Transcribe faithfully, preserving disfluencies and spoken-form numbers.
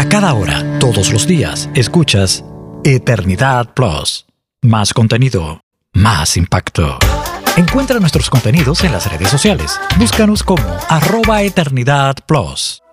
A cada hora, todos los días, escuchas Eternidad Plus. Más contenido, más impacto. Encuentra nuestros contenidos en las redes sociales. Búscanos como arroba Eternidad Plus.